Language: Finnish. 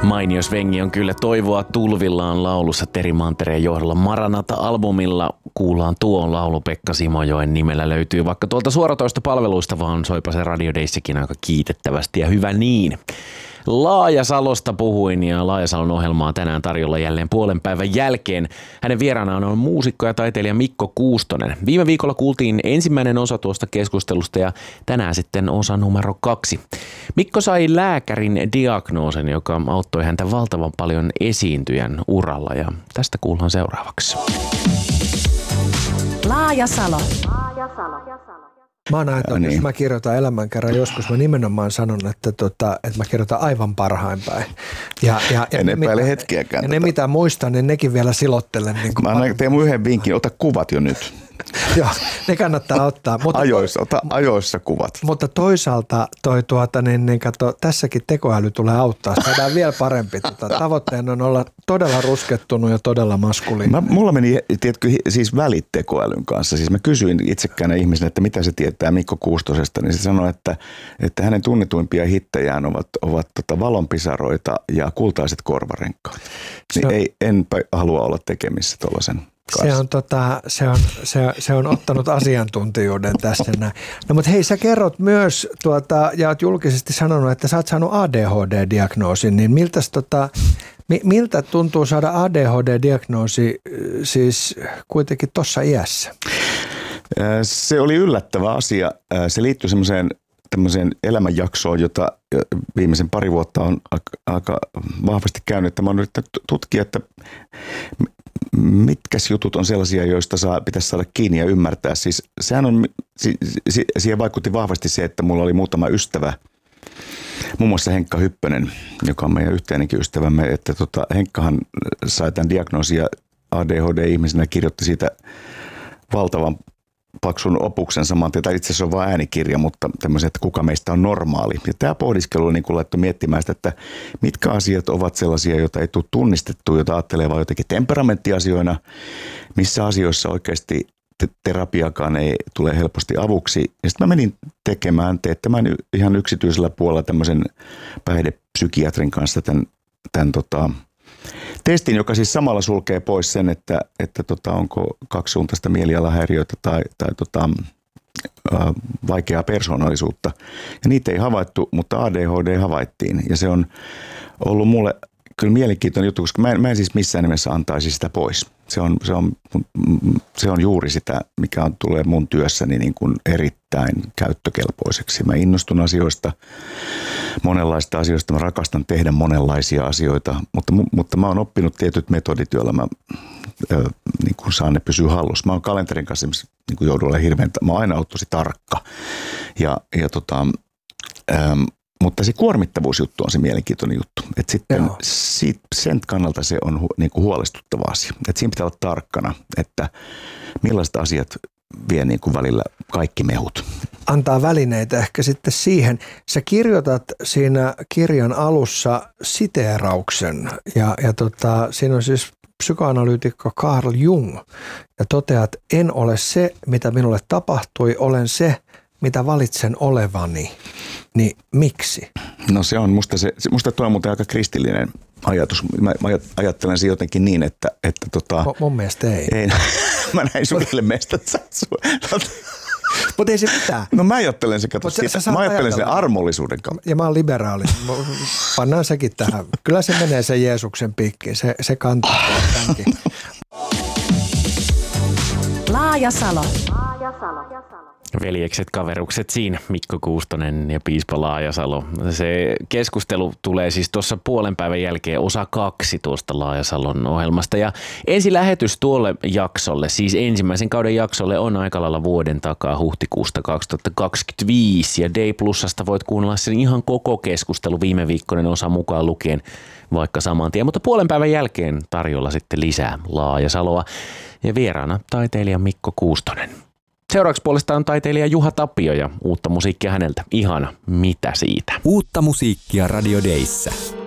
Mainio svengi on kyllä toivoa tulvillaan laulussa Teri Mantereen johdolla. Maranata-albumilla kuullaan tuo laulu Pekka Simojoen nimellä löytyy vaikka tuolta suoratoistopalveluista, vaan soipa se Radio Dayssäkin aika kiitettävästi ja hyvä niin. Laajasalosta puhuin ja Laajasalon ohjelmaa on tänään tarjolla jälleen puolen päivän jälkeen. Hänen vieraanaan on muusikko ja taiteilija Mikko Kuustonen. Viime viikolla kuultiin ensimmäinen osa tuosta keskustelusta ja tänään sitten osa numero 2. Mikko sai lääkärin diagnoosin, joka auttoi häntä valtavan paljon esiintyjän uralla ja tästä kuullaan seuraavaksi. Laajasalo. Mä oon ajatellut, jos mä kirjoitan elämänkerran joskus, mä nimenomaan sanon, että mä kirjoitan aivan parhain päin. En epäile hetkiäkään. Ja ne mitä muistan, niin nekin vielä silottelen. Niin mä teen mun yhden vinkin, ota kuvat jo nyt. Joo, ne kannattaa ottaa. Mutta ota ajoissa kuvat. Mutta toisaalta tässäkin tekoäly tulee auttaa. Saadaan vielä parempi. Tavoitteena on olla todella ruskettunut ja todella maskuliininen. Mulla meni, tiedätkö, siis välit tekoälyn kanssa. Siis mä kysyin itsekään ihmisenä, että mitä se tietää Mikko Kuustosesta, niin se sanoi, että hänen tunnetuimpia hittejään ovat valonpisaroita ja kultaiset korvarenkaat. Niin enpä halua olla tekemissä tuollaisen. Se on ottanut asiantuntijuuden tässä näin. No mutta hei, sä kerrot myös ja oot julkisesti sanonut, että sä oot saanut ADHD-diagnoosin, niin miltä tuntuu saada ADHD-diagnoosi siis kuitenkin tuossa iässä? Se oli yllättävä asia. Se liittyy tämmöiseen elämänjaksoon, jota viimeisen pari vuotta on aika vahvasti käynyt. Mä oon yrittänyt tutkia, että mitkäs jutut on sellaisia, joista pitäisi saada kiinni ja ymmärtää. Siis siihen vaikutti vahvasti se, että mulla oli muutama ystävä, muun muassa Henkka Hyppönen, joka on meidän yhteinenkin ystävämme, että Henkkahan sai tämän diagnoosin ja ADHD-ihmisenä kirjoitti siitä valtavan paksun opuksen saman tien, tai itse asiassa on vain äänikirja, mutta tämmöisen, että kuka meistä on normaali. Ja tämä pohdiskelu on niin kuin laittu miettimään sitä, että mitkä asiat ovat sellaisia, joita ei tule tunnistettua, joita ajattelee vaan jotenkin temperamenttiasioina, missä asioissa oikeasti terapiakaan ei tule helposti avuksi. Ja sitten mä menin teettämään ihan yksityisellä puolella tämmöisen päihdepsykiatrin kanssa tämän testin, joka siis samalla sulkee pois sen, että onko kaksisuuntaista mielialahäiriötä tai vaikeaa persoonallisuutta. Ja niitä ei havaittu, mutta ADHD havaittiin. Ja se on ollut mulle kyllä mielenkiintoinen juttu, koska mä en siis missään nimessä antaisi sitä pois. Se on juuri sitä, mikä tulee mun työssäni niin kuin erittäin käyttökelpoiseksi. Mä innostun asioista, monenlaista asioista. Mä rakastan tehdä monenlaisia asioita, mutta mä oon oppinut tietyt metodit, joilla mä niin kuin saan ne pysyä hallussa. Mä oon kalenterin kanssa niin kuin joudun olemaan mä oon aina ollut tosi tarkka. Mutta se kuormittavuusjuttu on se mielenkiintoinen juttu. Että sitten sen kannalta se on niin kuin huolestuttava asia. Että siinä pitää olla tarkkana, että millaiset asiat vie niin kuin välillä kaikki mehut. Antaa välineitä ehkä sitten siihen. Sä kirjoitat siinä kirjan alussa siteerauksen ja siinä on siis psykoanalyytikko Carl Jung ja toteat, en ole se, mitä minulle tapahtui, olen se, mitä valitsen olevani. Niin miksi? No se on musta toi on muuten aika kristillinen ajatus. Mä ajattelen se jotenkin niin, että mun mielestä ei. Mä näin sun ilmeistä. Mutta ei se mitään. No mä ajattelen se, mä ajattelen sen armollisuuden kautta. Ja mä oon liberaali. Pannaan sekin tähän. Kyllä se menee sen Jeesuksen piikkiin. Se kantaa tämänkin. Laajasalo. Veljekset, kaverukset siinä, Mikko Kuustonen ja piispa Laajasalo. Se keskustelu tulee siis tuossa puolen päivän jälkeen osa 2 tuosta Laajasalon ohjelmasta. Ja ensi lähetys tuolle jaksolle, siis ensimmäisen kauden jaksolle on aika lailla vuoden takaa huhtikuusta 2025. Ja Day Plusasta voit kuunnella sen ihan koko keskustelu viime viikkoinen osa mukaan lukien vaikka saman tien. Mutta puolen päivän jälkeen tarjolla sitten lisää Laajasaloa ja vieraana taiteilija Mikko Kuustonen. Seuraavaksi puolestaan on taiteilija Juha Tapio ja uutta musiikkia häneltä. Ihana, mitä siitä? Uutta musiikkia Radio Dayssä.